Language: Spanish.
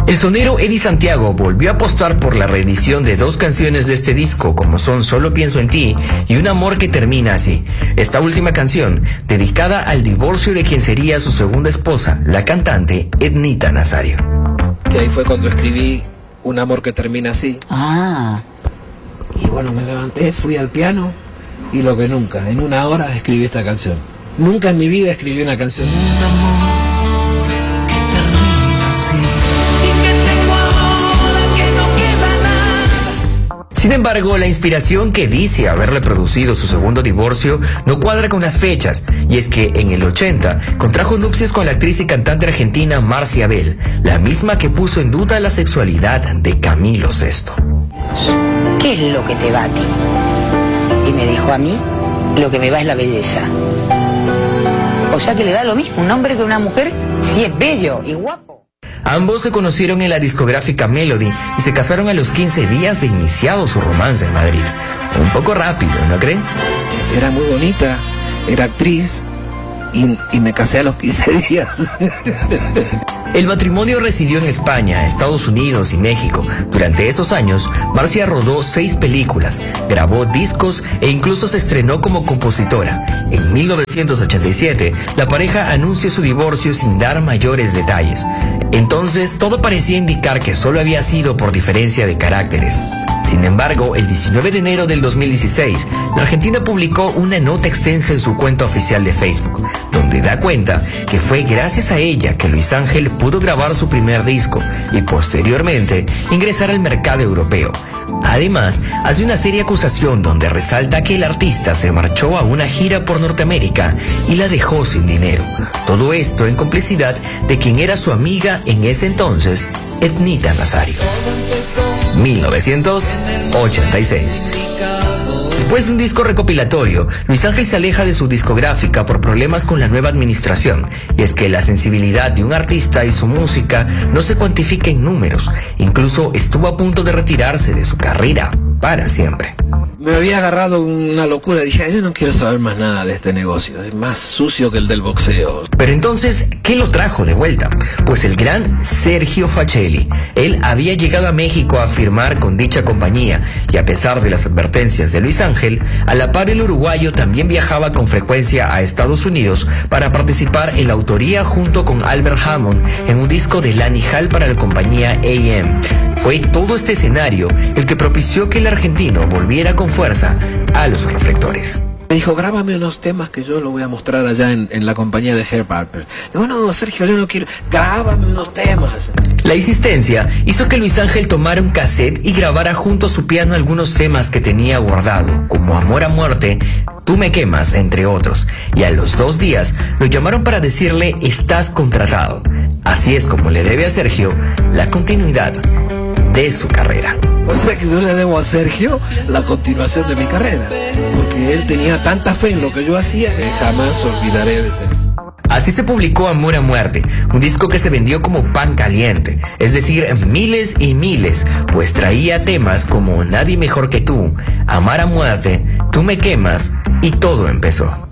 El sonero Eddie Santiago volvió a apostar por la reedición de dos canciones de este disco, como son Solo Pienso en Ti y Un Amor que Termina Así. Esta última canción, dedicada al divorcio de quien sería su segunda esposa, la cantante Ednita Nazario. Y ahí fue cuando escribí Un Amor que Termina Así. Y bueno, me levanté, fui al piano y lo que nunca, en una hora escribí esta canción. Nunca en mi vida escribí una canción. Un amor que termina así. Sin embargo, la inspiración que dice haberle producido su segundo divorcio no cuadra con las fechas, y es que en el 80 contrajo nupcias con la actriz y cantante argentina Marcia Bell, la misma que puso en duda la sexualidad de Camilo VI. ¿Qué es lo que te va a ti? Y me dijo: a mí lo que me va es la belleza. O sea que le da lo mismo un hombre que una mujer si es bello y guapo. Ambos se conocieron en la discográfica Melody y se casaron a los 15 días de iniciado su romance en Madrid. Un poco rápido, ¿no creen? Era muy bonita, era actriz y me casé a los 15 días. El matrimonio residió en España, Estados Unidos y México. Durante esos años, Marcia rodó 6 películas, grabó discos e incluso se estrenó como compositora. En 1987, la pareja anunció su divorcio sin dar mayores detalles. Entonces, todo parecía indicar que solo había sido por diferencia de caracteres. Sin embargo, el 19 de enero del 2016, la Argentina publicó una nota extensa en su cuenta oficial de Facebook, donde da cuenta que fue gracias a ella que Luis Ángel pudo grabar su primer disco y posteriormente ingresar al mercado europeo. Además, hace una seria acusación donde resalta que el artista se marchó a una gira por Norteamérica y la dejó sin dinero. Todo esto en complicidad de quien era su amiga en ese entonces, Ednita Nazario. 1986. Después de un disco recopilatorio, Luis Ángel se aleja de su discográfica por problemas con la nueva administración, y es que la sensibilidad de un artista y su música no se cuantifica en números. Incluso estuvo a punto de retirarse de su carrera para siempre. Me había agarrado una locura, dije: yo no quiero saber más nada de este negocio, es más sucio que el del boxeo. Pero entonces, ¿qué lo trajo de vuelta? Pues el gran Sergio Facelli. Él había llegado a México a firmar con dicha compañía, y a pesar de las advertencias de Luis Ángel, a la par el uruguayo también viajaba con frecuencia a Estados Unidos para participar en la autoría junto con Albert Hammond en un disco de Lani Hall para la compañía AM. Fue todo este escenario el que propició que el argentino volviera con fuerza a los reflectores. Me dijo: grábame unos temas que yo lo voy a mostrar allá en la compañía de Herb Alpert. No, Sergio, yo no quiero. Grábame unos temas. La insistencia hizo que Luis Ángel tomara un cassette y grabara junto a su piano algunos temas que tenía guardado, como Amor a Muerte, Tú me quemas, entre otros. Y a los 2 días lo llamaron para decirle: estás contratado. Así es como le debe a Sergio la continuidad de su carrera. O sea que yo le debo a Sergio la continuación de mi carrera, porque él tenía tanta fe en lo que yo hacía que jamás olvidaré de Sergio. Así se publicó Amor a Muerte, un disco que se vendió como pan caliente, es decir, miles y miles, pues traía temas como Nadie mejor que tú, Amar a Muerte, Tú me quemas y Todo empezó.